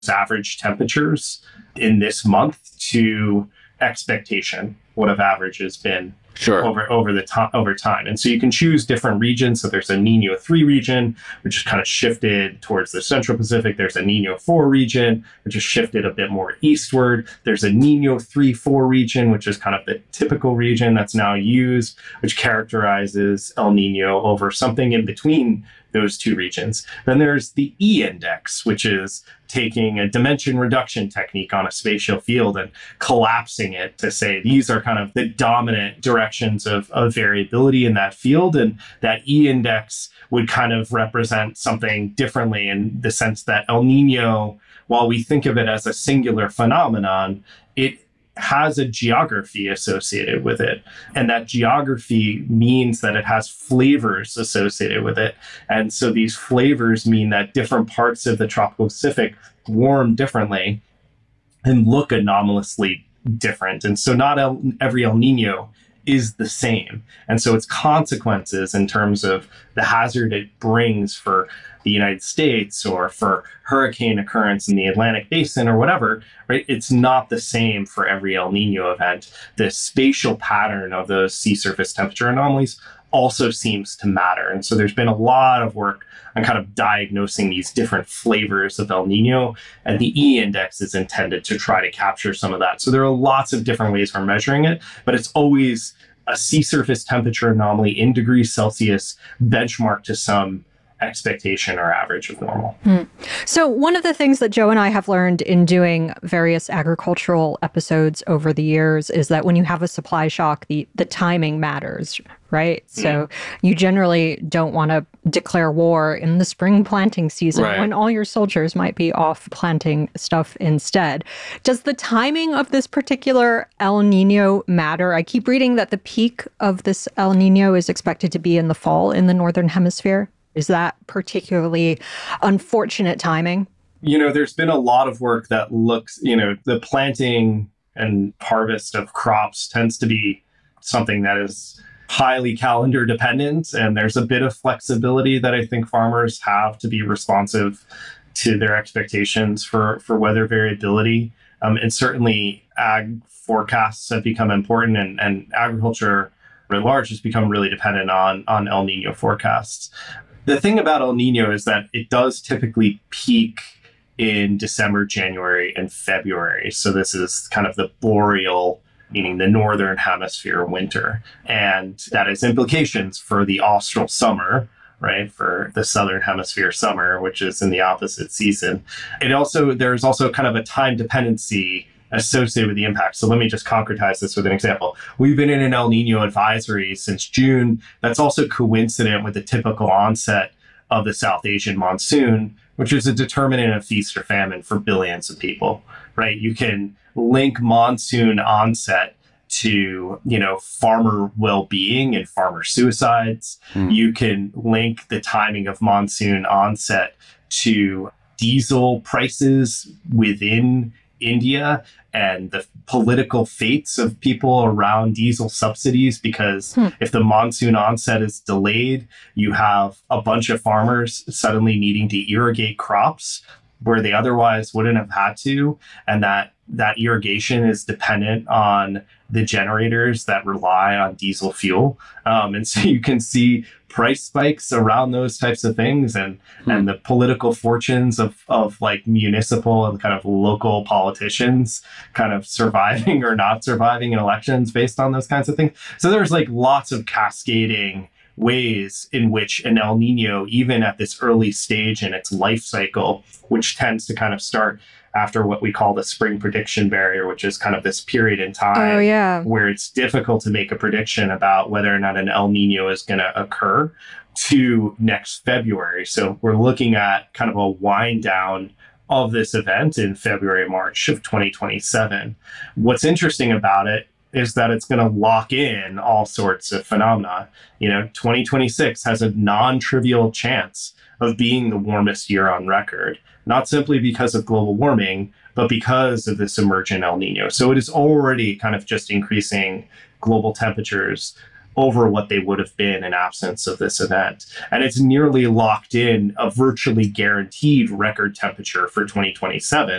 average temperatures in this month to expectation, what have averages been Sure. over time. And so you can choose different regions. So there's a Nino 3 region, which is kind of shifted towards the Central Pacific. There's a Nino 4 region, which is shifted a bit more eastward. There's a Nino 3-4 region, which is kind of the typical region that's now used, which characterizes El Nino over something in between those two regions. Then there's the E index, which is taking a dimension reduction technique on a spatial field and collapsing it to say these are kind of the dominant directions of variability in that field. And that E index would kind of represent something differently in the sense that El Nino, while we think of it as a singular phenomenon, it has a geography associated with it. And that geography means that it has flavors associated with it. And so these flavors mean that different parts of the tropical Pacific warm differently and look anomalously different. And so not every El Nino is the same. And so its consequences in terms of the hazard it brings for the United States or for hurricane occurrence in the Atlantic basin or whatever, right? It's not the same for every El Nino event. The spatial pattern of those sea surface temperature anomalies also seems to matter. And so there's been a lot of work on kind of diagnosing these different flavors of El Nino, and the E index is intended to try to capture some of that. So there are lots of different ways for measuring it, but it's always a sea surface temperature anomaly in degrees Celsius benchmarked to some expectation or average of normal. So one of the things that Joe and I have learned in doing various agricultural episodes over the years is that when you have a supply shock, the timing matters, right? So you generally don't want to declare war in the spring planting season when all your soldiers might be off planting stuff instead. Does the timing of this particular El Nino matter? I keep reading that the peak of this El Nino is expected to be in the fall in the Northern Hemisphere. Is that particularly unfortunate timing? There's been a lot of work that looks, the planting and harvest of crops tends to be something that is highly calendar dependent. And there's a bit of flexibility that I think farmers have to be responsive to their expectations for weather variability. And certainly ag forecasts have become important, and agriculture at large has become really dependent on El Nino forecasts. The thing about El Nino is that it does typically peak in December, January, and February. So this is kind of the boreal, meaning the northern hemisphere winter. And that has implications for the austral summer, right? For the southern hemisphere summer, which is in the opposite season. There's also kind of a time dependency associated with the impact. So let me just concretize this with an example. We've been in an El Nino advisory since June. That's also coincident with the typical onset of the South Asian monsoon, which is a determinant of feast or famine for billions of people, right? You can link monsoon onset to, farmer well-being and farmer suicides. You can link the timing of monsoon onset to diesel prices within India and the political fates of people around diesel subsidies, because if the monsoon onset is delayed, you have a bunch of farmers suddenly needing to irrigate crops where they otherwise wouldn't have had to. And that irrigation is dependent on the generators that rely on diesel fuel. And so you can see price spikes around those types of things, and the political fortunes of like municipal and kind of local politicians kind of surviving or not surviving in elections based on those kinds of things. So there's like lots of cascading ways in which an El Nino, even at this early stage in its life cycle, which tends to kind of start after what we call the spring prediction barrier, which is kind of this period in time where it's difficult to make a prediction about whether or not an El Nino is going to occur, to next February. So we're looking at kind of a wind down of this event in February, March of 2027. What's interesting about it is that it's going to lock in all sorts of phenomena. 2026 has a non-trivial chance of being the warmest year on record, not simply because of global warming, but because of this emergent El Nino. So it is already kind of just increasing global temperatures over what they would have been in absence of this event. And it's nearly locked in a virtually guaranteed record temperature for 2027